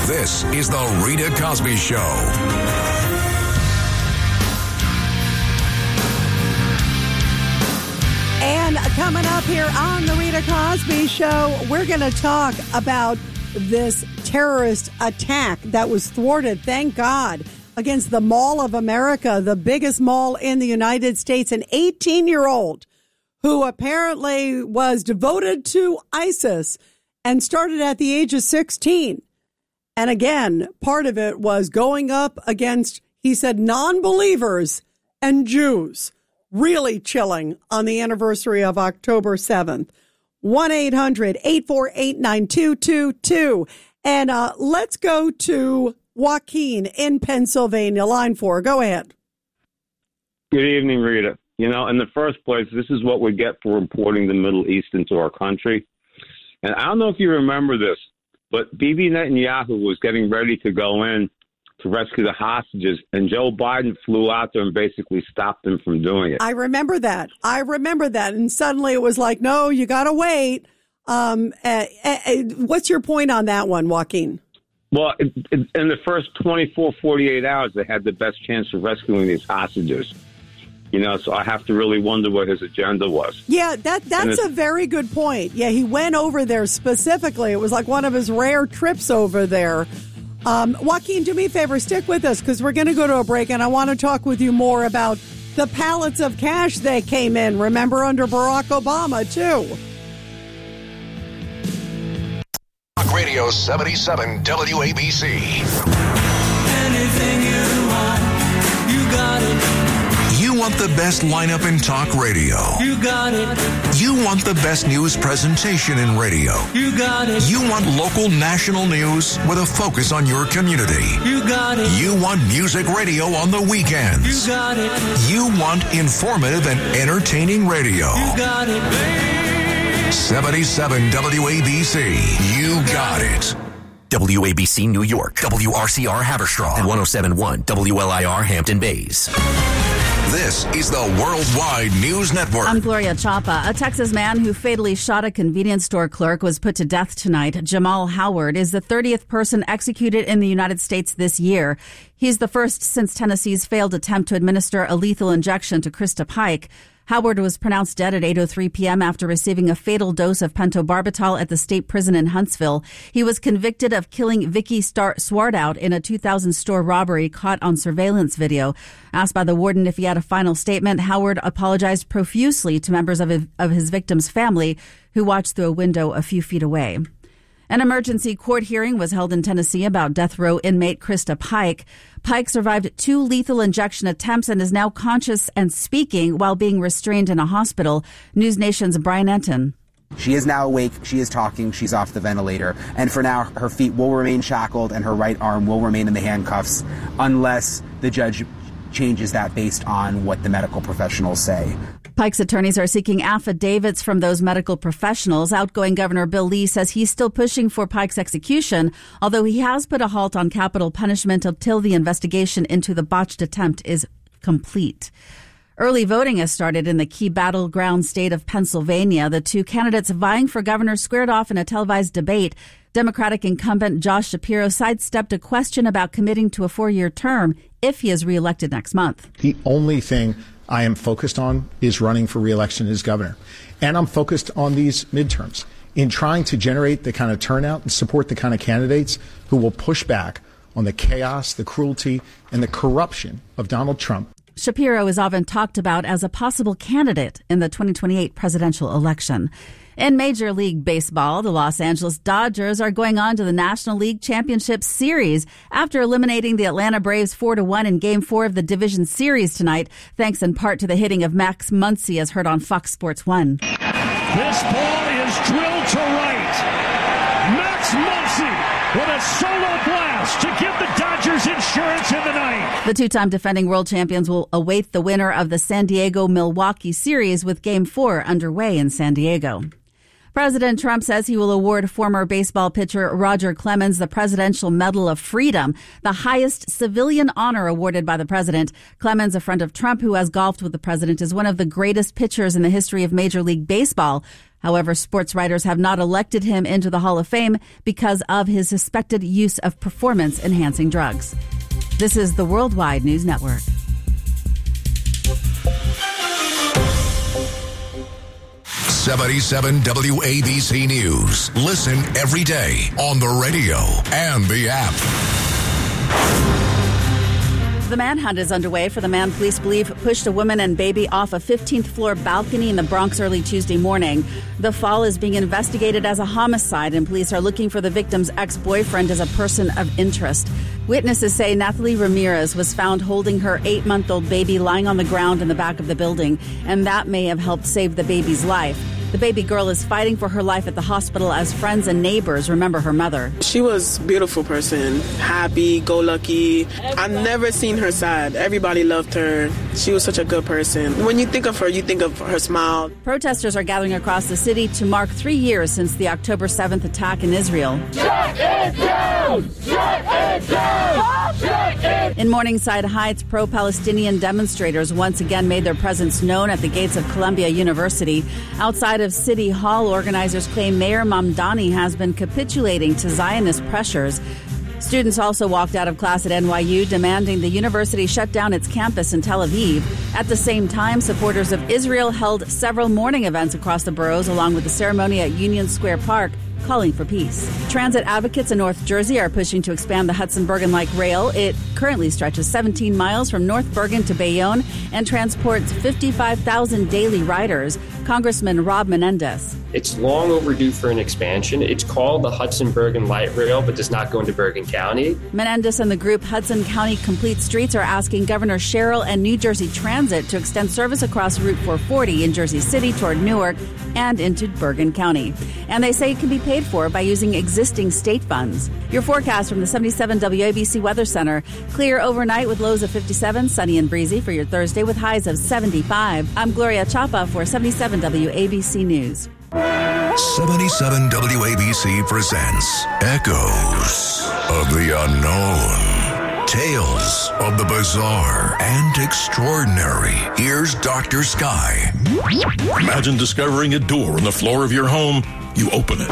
This is The Rita Cosby Show. And coming up here on The Rita Cosby Show, we're going to talk about this terrorist attack that was thwarted, thank God, against the Mall of America, the biggest mall in the United States. An 18-year-old who apparently was devoted to ISIS and started at the age of 16. And again, part of it was going up against, he said, non-believers and Jews. Really chilling on the anniversary of October 7th. 1-800-848-9222. And let's go to Joaquin in Pennsylvania. Line 4. Go ahead. Good evening, Rita. You know, in the first place, this is what we get for importing the Middle East into our country. And I don't know if you remember this, but Bibi Netanyahu was getting ready to go in to rescue the hostages, and Joe Biden flew out there and basically stopped him from doing it. I remember that. And suddenly it was like, no, you got to wait. What's your point on that one, Joaquin? Well, in the first 24, 48 hours, they had the best chance of rescuing these hostages. You know, so I have to really wonder what his agenda was. Yeah, that's a very good point. Yeah, he went over there specifically. It was like one of his rare trips over there. Joaquin, do me a favor, stick with us because we're going to go to a break, and I want to talk with you more about the pallets of cash that came in, remember, under Barack Obama, too. Talk Radio 77 WABC. Anything you want, you got it. You want the best lineup in talk radio. You got it. You want the best news presentation in radio. You got it. You want local national news with a focus on your community. You got it. You want music radio on the weekends. You got it. You want informative and entertaining radio. You got it, baby. 77 WABC. You got it. WABC New York, WRCR Haverstraw, and 107.1 WLIR Hampton Bays. This is the Worldwide News Network. I'm Gloria Chapa. A Texas man who fatally shot a convenience store clerk was put to death tonight. Jamal Howard is the 30th person executed in the United States this year. He's the first since Tennessee's failed attempt to administer a lethal injection to Krista Pike. Howard was pronounced dead at 8:03 p.m. after receiving a fatal dose of pentobarbital at the state prison in Huntsville. He was convicted of killing Vicky Swartout in a 2000 store robbery caught on surveillance video. Asked by the warden if he had a final statement, Howard apologized profusely to members of his victim's family who watched through a window a few feet away. An emergency court hearing was held in Tennessee about death row inmate Krista Pike. Pike survived 2 lethal injection attempts and is now conscious and speaking while being restrained in a hospital. News Nation's Brian Enton. She is now awake. She is talking. She's off the ventilator. And for now, her feet will remain shackled and her right arm will remain in the handcuffs unless the judge changes that based on what the medical professionals say. Pike's attorneys are seeking affidavits from those medical professionals. Outgoing Governor Bill Lee says he's still pushing for Pike's execution, although he has put a halt on capital punishment until the investigation into the botched attempt is complete. Early voting has started in the key battleground state of Pennsylvania. The 2 candidates vying for governor squared off in a televised debate. Democratic incumbent Josh Shapiro sidestepped a question about committing to a 4-year term if he is reelected next month. The only thing I am focused on is running for reelection as governor. And I'm focused on these midterms in trying to generate the kind of turnout and support the kind of candidates who will push back on the chaos, the cruelty, and the corruption of Donald Trump. Shapiro is often talked about as a possible candidate in the 2028 presidential election. In Major League Baseball, the Los Angeles Dodgers are going on to the National League Championship Series after eliminating the Atlanta Braves 4-1 in Game 4 of the Division Series tonight, thanks in part to the hitting of Max Muncy, as heard on Fox Sports 1. This ball is drilled to right. Max Muncy with a solo blast to give the Dodgers insurance in the night. The 2-time defending world champions will await the winner of the San Diego-Milwaukee Series with Game 4 underway in San Diego. President Trump says he will award former baseball pitcher Roger Clemens the Presidential Medal of Freedom, the highest civilian honor awarded by the president. Clemens, a friend of Trump who has golfed with the president, is one of the greatest pitchers in the history of Major League Baseball. However, sports writers have not elected him into the Hall of Fame because of his suspected use of performance-enhancing drugs. This is the Worldwide News Network. '77 WABC News. Listen every day on the radio and the app. The manhunt is underway for the man police believe pushed a woman and baby off a 15th floor balcony in the Bronx early Tuesday morning. The fall is being investigated as a homicide, and police are looking for the victim's ex-boyfriend as a person of interest. Witnesses say Nathalie Ramirez was found holding her 8-month-old baby lying on the ground in the back of the building, and that may have helped save the baby's life. The baby girl is fighting for her life at the hospital as friends and neighbors remember her mother. She was a beautiful person, happy, go lucky. I've never seen her sad. Everybody loved her. She was such a good person. When you think of her, you think of her smile. Protesters are gathering across the city to mark 3 years since the October 7th attack in Israel. Shut it down! Shut it down! Shut it! In Morningside Heights, pro-Palestinian demonstrators once again made their presence known at the gates of Columbia University. Outside of City Hall, organizers claim Mayor Mamdani has been capitulating to Zionist pressures. Students also walked out of class at NYU, demanding the university shut down its campus in Tel Aviv. At the same time, supporters of Israel held several morning events across the boroughs, along with the ceremony at Union Square Park, calling for peace. Transit advocates in North Jersey are pushing to expand the Hudson-Bergen Light Rail. It currently stretches 17 miles from North Bergen to Bayonne and transports 55,000 daily riders. Congressman Rob Menendez. It's long overdue for an expansion. It's called the Hudson-Bergen Light Rail, but does not go into Bergen County. Menendez and the group Hudson County Complete Streets are asking Governor Sherrill and New Jersey Transit to extend service across Route 440 in Jersey City toward Newark and into Bergen County. And they say it can be paid for by using existing state funds. Your forecast from the 77 WABC Weather Center. Clear overnight with lows of 57, sunny and breezy for your Thursday with highs of 75. I'm Gloria Chapa for 77 WABC News. 77 WABC presents Echoes of the Unknown. Tales of the bizarre and extraordinary. Here's Dr. Sky. Imagine discovering a door in the floor of your home. You open it.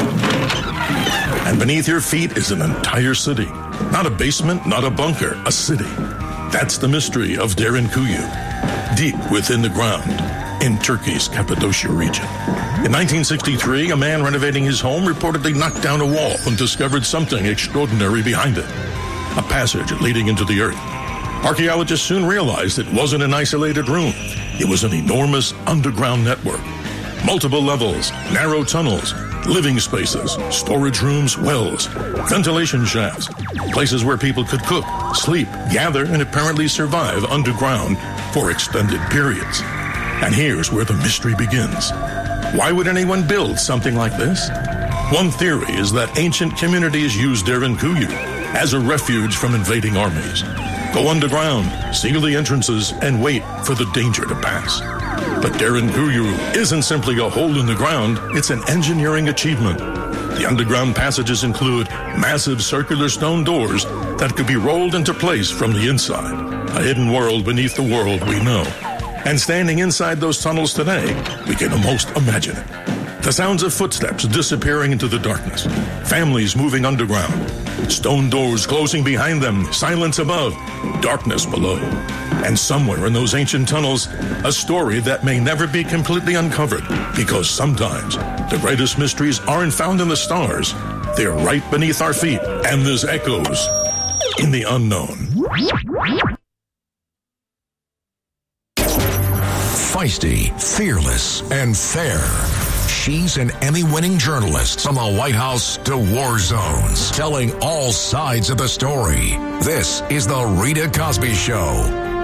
And beneath your feet is an entire city. Not a basement, not a bunker, a city. That's the mystery of Derinkuyu. Deep within the ground in Turkey's Cappadocia region. In 1963, a man renovating his home reportedly knocked down a wall and discovered something extraordinary behind it. A passage leading into the earth. Archaeologists soon realized it wasn't an isolated room. It was an enormous underground network. Multiple levels, narrow tunnels, living spaces, storage rooms, wells, ventilation shafts, places where people could cook, sleep, gather, and apparently survive underground for extended periods. And here's where the mystery begins. Why would anyone build something like this? One theory is that ancient communities used Derinkuyu as a refuge from invading armies. Go underground, seal the entrances, and wait for the danger to pass. But Derinkuyu isn't simply a hole in the ground, it's an engineering achievement. The underground passages include massive circular stone doors that could be rolled into place from the inside. A hidden world beneath the world we know. And standing inside those tunnels today, we can almost imagine it. The sounds of footsteps disappearing into the darkness. Families moving underground. Stone doors closing behind them. Silence above. Darkness below. And somewhere in those ancient tunnels, a story that may never be completely uncovered. Because sometimes the greatest mysteries aren't found in the stars. They're right beneath our feet. And there's echoes in the unknown. Feisty, fearless, and fair. She's an Emmy-winning journalist from the White House to war zones, telling all sides of the story. This is The Rita Cosby Show.